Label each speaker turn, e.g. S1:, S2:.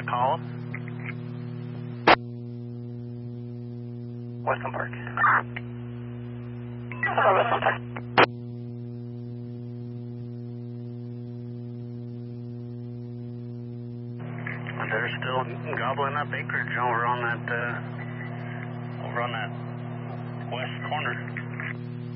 S1: call them?
S2: Westland Park.
S3: Westland Park.
S1: They're still gobbling up acreage over on that west corner.